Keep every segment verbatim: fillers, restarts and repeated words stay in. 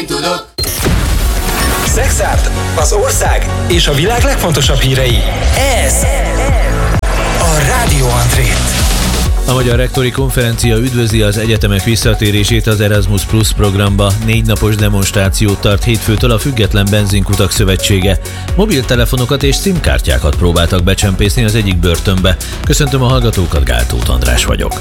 Tudok. Szexárd, az ország és a világ legfontosabb hírei. Ez a Rádió André. A Magyar Rektori Konferencia üdvözli az egyetemek visszatérését az Erasmus Plus programba. Négy napos demonstrációt tart hétfőtől a Független Benzinkutak Szövetsége. Mobiltelefonokat és SIM-kártyákat próbáltak becsempészni az egyik börtönbe. Köszöntöm a hallgatókat, Gál Tóth András vagyok.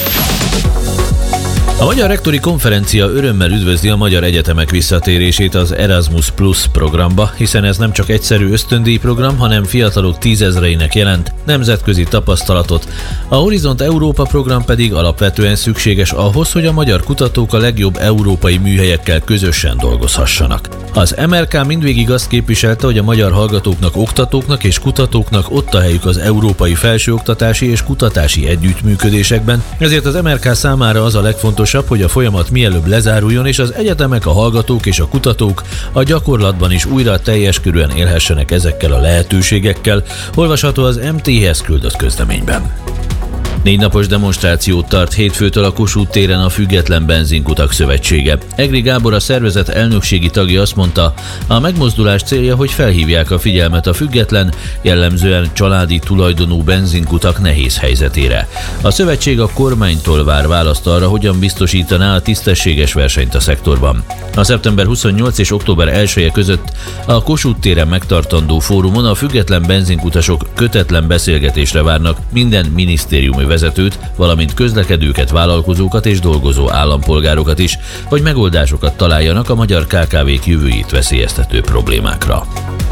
A Magyar Rektori Konferencia örömmel üdvözli a magyar egyetemek visszatérését az Erasmus Plus programba, hiszen ez nem csak egyszerű ösztöndíj program, hanem fiatalok tízezreinek jelent nemzetközi tapasztalatot. A Horizont Európa program pedig alapvetően szükséges ahhoz, hogy a magyar kutatók a legjobb európai műhelyekkel közösen dolgozhassanak. Az em er ká mindvégig azt képviselte, hogy a magyar hallgatóknak, oktatóknak és kutatóknak ott a helyük az európai felsőoktatási és kutatási együttműködésekben, ezért az em er ká számára az a legfontosabb, hogy a folyamat mielőbb lezáruljon, és az egyetemek, a hallgatók és a kutatók a gyakorlatban is újra teljes körűen élhessenek ezekkel a lehetőségekkel, olvasható az em té há-hez küldött közleményben. Négy napos demonstrációt tart hétfőtől a Kossuth téren a Független Benzinkutak Szövetsége. Egri Gábor, a szervezet elnökségi tagja azt mondta, a megmozdulás célja, hogy felhívják a figyelmet a független, jellemzően családi tulajdonú benzinkutak nehéz helyzetére. A szövetség a kormánytól vár választ arra, hogyan biztosítaná a tisztességes versenyt a szektorban. A szeptember huszonnyolcadika és október elseje között a Kossuth téren megtartandó fórumon a független benzinkutasok kötetlen beszélgetésre várnak minden minisztériumi vezetőt, valamint közlekedőket, vállalkozókat és dolgozó állampolgárokat is, hogy megoldásokat találjanak a magyar ká ká vék jövőjét veszélyeztető problémákra.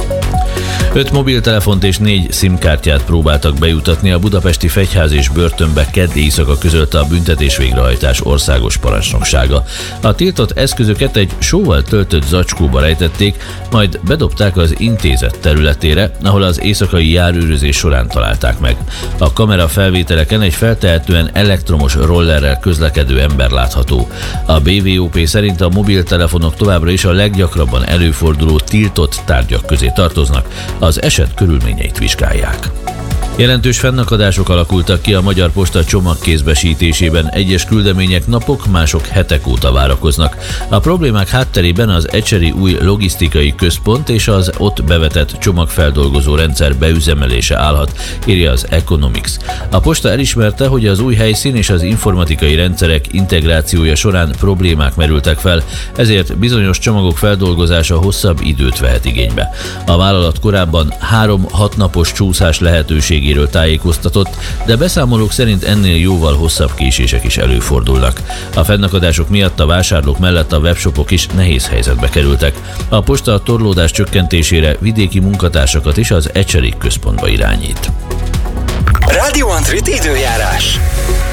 Öt mobiltelefont és négy SIM-kártyát próbáltak bejutatni a budapesti Fegyház és börtönbe kedd éjszaka, közölte a büntetés végrehajtás országos parancsnoksága. A tiltott eszközöket egy sóval töltött zacskóba rejtették, majd bedobták az intézet területére, ahol az éjszakai járőrözés során találták meg. A kamera felvételeken egy feltehetően elektromos rollerrel közlekedő ember látható. A bé vé o pé szerint a mobiltelefonok továbbra is a leggyakrabban előforduló tiltott tárgyak közé tartoznak. Az eset körülményeit vizsgálják. Jelentős fennakadások alakultak ki a Magyar Posta csomagkézbesítésében. Egyes küldemények napok, mások hetek óta várakoznak. A problémák hátterében az ecseri új logisztikai központ és az ott bevetett csomagfeldolgozó rendszer beüzemelése állhat, írja az Economics. A posta elismerte, hogy az új helyszín és az informatikai rendszerek integrációja során problémák merültek fel, ezért bizonyos csomagok feldolgozása hosszabb időt vehet igénybe. A vállalat korábban három-hat napos csúszás lehetőségéről tájékoztatott, de beszámolók szerint ennél jóval hosszabb késések is előfordulnak. A fennakadások miatt a vásárlók mellett a webshopok is nehéz helyzetbe kerültek. A posta a torlódás csökkentésére vidéki munkatársakat is az ecseri központba irányít. Rádió André időjárás.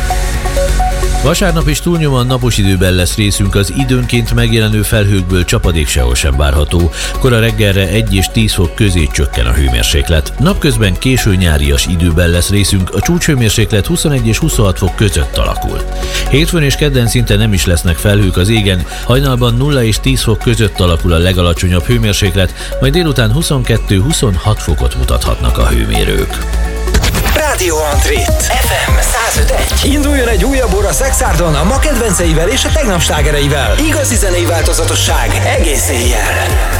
Vasárnap is túlnyomóan napos időben lesz részünk, az időnként megjelenő felhőkből csapadék sehol sem várható. Kora reggelre egy és tíz fok közé csökken a hőmérséklet. Napközben késő nyárias időben lesz részünk, a csúcshőmérséklet huszonegy és huszonhat fok között alakul. Hétfőn és kedden szinte nem is lesznek felhők az égen, hajnalban nulla és tíz fok között alakul a legalacsonyabb hőmérséklet, majd délután huszonkettő-huszonhat fokot mutathatnak a hőmérők. Rádió André ef em száz öt egy. Induljon egy újabb óra Szexárdon a ma kedvenceivel és a tegnap slágereivel. Igazi zenei változatosság egész éjjel.